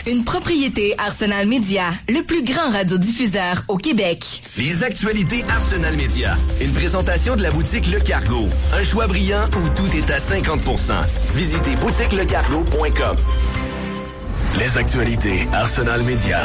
Une propriété Arsenal Média, le plus grand radiodiffuseur au Québec. Les actualités Arsenal Média. Une présentation de la boutique Le Cargo. Un choix brillant où tout est à 50%. Visitez boutiquelecargo.com. Les actualités Arsenal Média.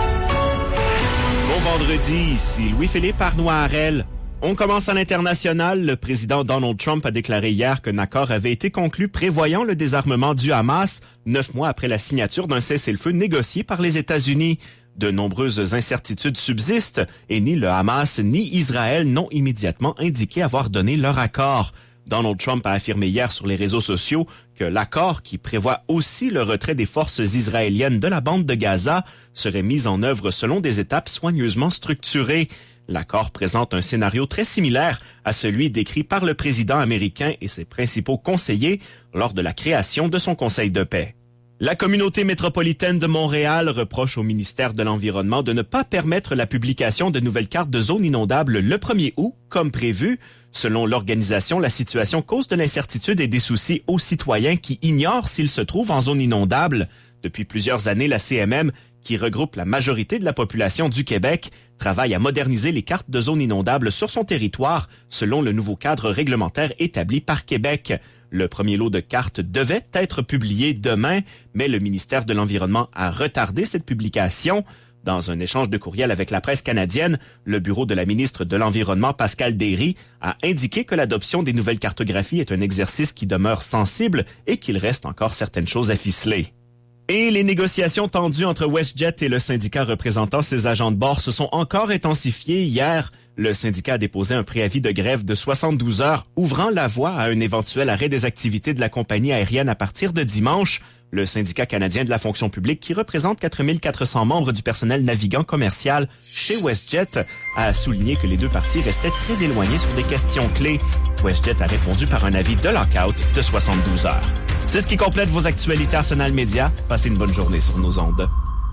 Bon vendredi, ici Louis-Philippe Arnois-Harel. On commence à l'international. Le président Donald Trump a déclaré hier qu'un accord avait été conclu prévoyant le désarmement du Hamas 9 mois après la signature d'un cessez-le-feu négocié par les États-Unis. De nombreuses incertitudes subsistent et ni le Hamas ni Israël n'ont immédiatement indiqué avoir donné leur accord. Donald Trump a affirmé hier sur les réseaux sociaux que l'accord, qui prévoit aussi le retrait des forces israéliennes de la bande de Gaza, serait mis en œuvre selon des étapes soigneusement structurées. L'accord présente un scénario très similaire à celui décrit par le président américain et ses principaux conseillers lors de la création de son Conseil de paix. La communauté métropolitaine de Montréal reproche au ministère de l'Environnement de ne pas permettre la publication de nouvelles cartes de zones inondables le 1er août, comme prévu. Selon l'organisation, la situation cause de l'incertitude et des soucis aux citoyens qui ignorent s'ils se trouvent en zone inondable. Depuis plusieurs années, la CMM, qui regroupe la majorité de la population du Québec, travaille à moderniser les cartes de zones inondables sur son territoire selon le nouveau cadre réglementaire établi par Québec. Le premier lot de cartes devait être publié demain, mais le ministère de l'Environnement a retardé cette publication. Dans un échange de courriel avec la presse canadienne, le bureau de la ministre de l'Environnement, Pascal Derry, a indiqué que l'adoption des nouvelles cartographies est un exercice qui demeure sensible et qu'il reste encore certaines choses à ficeler. Et les négociations tendues entre WestJet et le syndicat représentant ses agents de bord se sont encore intensifiées hier. Le syndicat a déposé un préavis de grève de 72 heures, ouvrant la voie à un éventuel arrêt des activités de la compagnie aérienne à partir de dimanche. Le syndicat canadien de la fonction publique, qui représente 4400 membres du personnel navigant commercial chez WestJet, a souligné que les deux parties restaient très éloignées sur des questions clés. WestJet a répondu par un avis de lockout de 72 heures. C'est ce qui complète vos actualités Arsenal Média. Passez une bonne journée sur nos ondes.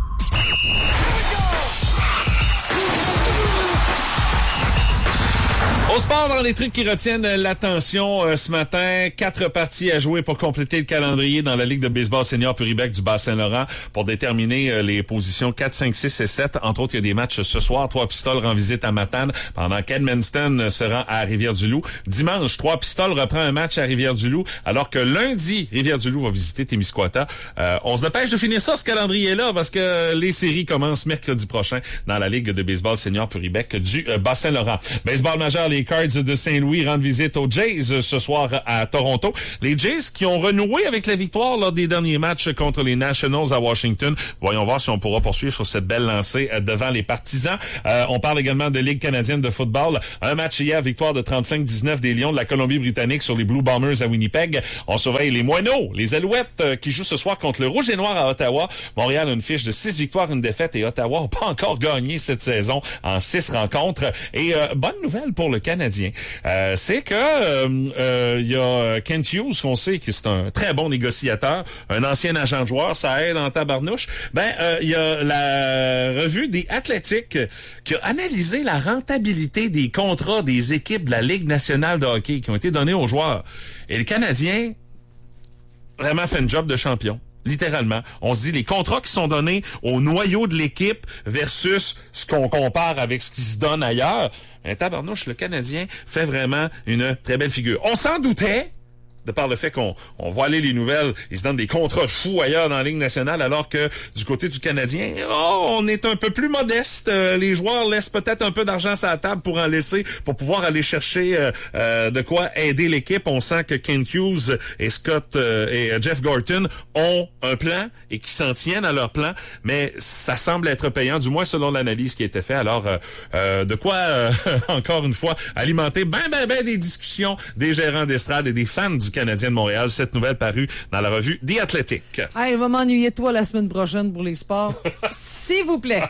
Au sport, dans les trucs qui retiennent l'attention ce matin, 4 parties à jouer pour compléter le calendrier dans la Ligue de baseball senior Puribec du Bas-Saint-Laurent pour déterminer les positions 4, 5, 6 et 7. Entre autres, il y a des matchs ce soir. 3 Pistoles rend visite à Matane pendant qu'Edmundston se rend à Rivière-du-Loup. Dimanche, 3 Pistoles reprend un match à Rivière-du-Loup alors que lundi, Rivière-du-Loup va visiter Témiscouata. On se dépêche de finir ça, ce calendrier-là, parce que les séries commencent mercredi prochain dans la Ligue de baseball senior Puribec du Bas-Saint-Laurent. Baseball majeur, les Cards de Saint-Louis rendent visite aux Jays ce soir à Toronto. Les Jays qui ont renoué avec la victoire lors des derniers matchs contre les Nationals à Washington. Voyons voir si on pourra poursuivre sur cette belle lancée devant les partisans. On parle également de Ligue canadienne de football. Un match hier, victoire de 35-19 des Lions de la Colombie-Britannique sur les Blue Bombers à Winnipeg. On surveille les Moineaux, les Alouettes qui jouent ce soir contre le Rouge et Noir à Ottawa. Montréal a une fiche de 6 victoires, 1 défaite et Ottawa n'a pas encore gagné cette saison en 6 rencontres. Et bonne nouvelle pour le Canadien. C'est que il y a Kent Hughes, qu'on sait que c'est un très bon négociateur, un ancien agent de joueur, ça aide en tabarnouche. Il y a la revue des Athlétiques qui a analysé la rentabilité des contrats des équipes de la Ligue nationale de hockey qui ont été donnés aux joueurs. Et le Canadien vraiment fait une job de champion. Littéralement. On se dit, les contrats qui sont donnés au noyau de l'équipe versus ce qu'on compare avec ce qui se donne ailleurs. Tabarnouche, le Canadien fait vraiment une très belle figure. On s'en doutait, de par le fait qu'on voit aller les nouvelles, ils se donnent des contrats fous ailleurs dans la Ligue nationale, alors que du côté du Canadien, on est un peu plus modeste. Les joueurs laissent peut-être un peu d'argent sur la table pour en laisser, pour pouvoir aller chercher de quoi aider l'équipe. On sent que Kent Hughes et Scott et Jeff Gorton ont un plan et qui s'en tiennent à leur plan, mais ça semble être payant, du moins selon l'analyse qui a été faite. Alors, de quoi, encore une fois, alimenter ben des discussions des gérants d'estrade et des fans du Canadien de Montréal. Cette nouvelle parue dans la revue The Athletic. Il va m'ennuyer de toi la semaine prochaine pour les sports. S'il vous plaît.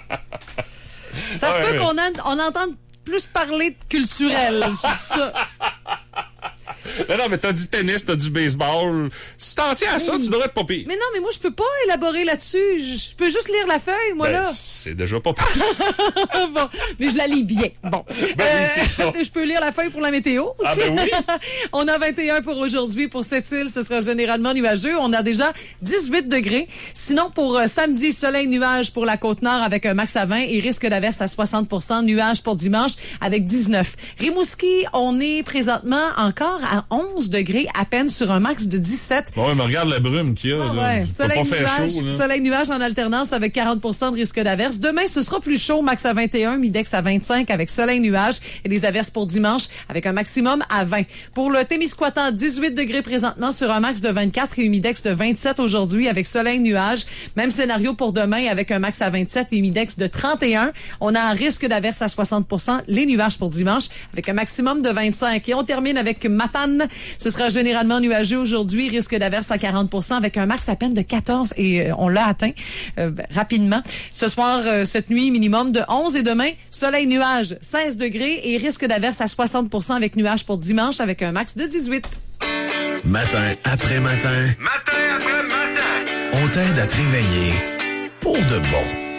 Ça se peut qu'on entende plus parler de culturel. Ça. Non, mais t'as du tennis, t'as du baseball. Si t'en tiens à ça, tu devrais être pas pire. Mais non, mais moi, je peux pas élaborer là-dessus. Je peux juste lire la feuille, moi, là. C'est déjà pas pire. Bon, mais je la lis bien. Bon. Oui, c'est ça. Je peux lire la feuille pour la météo aussi. Ah, ben oui. On a 21 pour aujourd'hui. Pour cette île, ce sera généralement nuageux. On a déjà 18 degrés. Sinon, pour samedi, soleil, nuage pour la Côte-Nord avec un max à 20 et risque d'averse à 60%. Nuage pour dimanche avec 19. Rimouski, on est présentement encore à 11 degrés à peine sur un max de 17. Bon, ouais, mais regarde la brume qu'il y a. Ah, là. ouais. Chaud, soleil, nuage en alternance avec 40% de risque d'averse. Demain, ce sera plus chaud, max à 21, mi-dex à 25 avec soleil, nuage et des averses pour dimanche avec un maximum à 20. Pour le Témiscouatan, 18 degrés présentement sur un max de 24 et humidex de 27 aujourd'hui avec soleil, nuage. Même scénario pour demain avec un max à 27 et humidex de 31. On a un risque d'averse à 60%, les nuages pour dimanche avec un maximum de 25. Et on termine avec Matane. Ce sera généralement nuageux aujourd'hui, risque d'averse à 40% avec un max à peine de 14 et on l'a atteint rapidement. Ce soir, cette nuit, minimum de 11 et demain, soleil, nuage, 16 degrés et risque d'averse à 60% avec nuages pour dimanche avec un max de 18. Matin après matin. Matin après matin. On t'aide à te réveiller pour de bon.